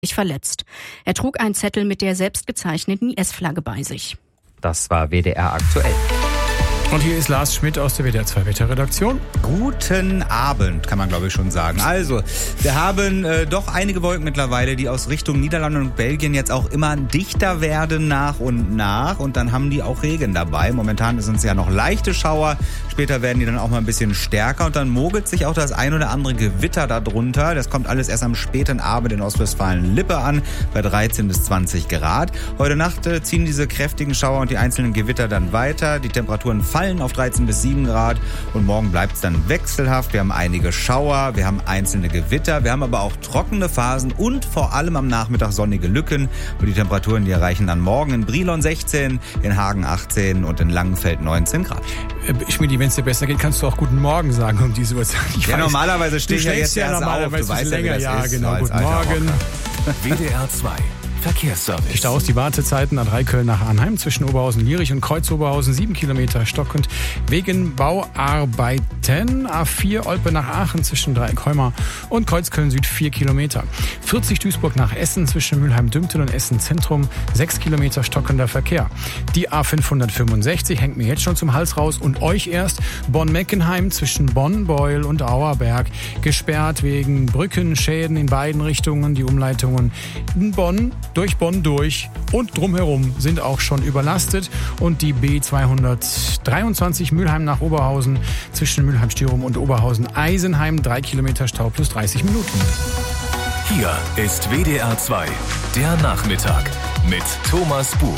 verletzt. Er trug einen Zettel mit der selbstgezeichneten IS-Flagge bei sich. Das war WDR aktuell. Und hier ist Lars Schmidt aus der WDR 2 Wetterredaktion. Guten Abend, kann man glaube ich schon sagen. Also, wir haben doch einige Wolken mittlerweile, die aus Richtung Niederlande und Belgien jetzt auch immer dichter werden nach und nach. Und dann haben die auch Regen dabei. Momentan sind es ja noch leichte Schauer. Später werden die dann auch mal ein bisschen stärker. Und dann mogelt sich auch das ein oder andere Gewitter darunter. Das kommt alles erst am späten Abend in Ostwestfalen-Lippe an, bei 13 bis 20 Grad. Heute Nacht ziehen diese kräftigen Schauer und die einzelnen Gewitter dann weiter. Die Temperaturen fallen auf 13 bis 7 Grad und morgen bleibt es dann wechselhaft. Wir haben einige Schauer, wir haben einzelne Gewitter, wir haben aber auch trockene Phasen und vor allem am Nachmittag sonnige Lücken. Und die Temperaturen, die erreichen dann morgen in Brilon 16, in Hagen 18 und in Langenfeld 19 Grad. Schmidt, wenn es dir besser geht, kannst du auch Guten Morgen sagen um diese Uhrzeit. Ja, normalerweise stehe ich ja jetzt erst auf. Du weißt länger, ja, genau. Guten Morgen. WDR 2 Verkehrsservice. Staus, die Wartezeiten A3 Köln nach Arnheim zwischen Oberhausen-Lierich und Kreuz-Oberhausen 7 Kilometer stockend wegen Bauarbeiten. A4 Olpe nach Aachen zwischen Dreieck-Heumar und Kreuzköln-Süd 4 Kilometer. 40 Duisburg nach Essen zwischen Mülheim-Dümtel und Essen-Zentrum 6 Kilometer stockender Verkehr. Die A565 hängt mir jetzt schon zum Hals raus und euch erst. Bonn-Meckenheim zwischen Bonn, Beul und Auerberg gesperrt wegen Brückenschäden in beiden Richtungen. Die Umleitungen in Bonn durch Bonn durch und drumherum sind auch schon überlastet. Und die B223 Mülheim nach Oberhausen zwischen Mülheim-Stierum und Oberhausen-Eisenheim 3 Kilometer Stau plus 30 Minuten. Hier ist WDR 2, der Nachmittag mit Thomas Bug.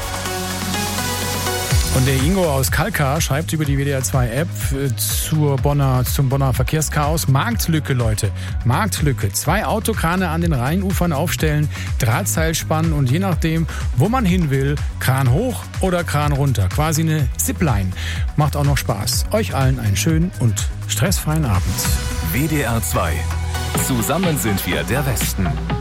Und der Ingo aus Kalkar schreibt über die WDR 2 App zum Bonner Verkehrschaos. Marktlücke, Leute. Marktlücke. 2 Autokrane an den Rheinufern aufstellen, Drahtseil spannen und je nachdem, wo man hin will, Kran hoch oder Kran runter. Quasi eine Zipline. Macht auch noch Spaß. Euch allen einen schönen und stressfreien Abend. WDR 2. Zusammen sind wir der Westen.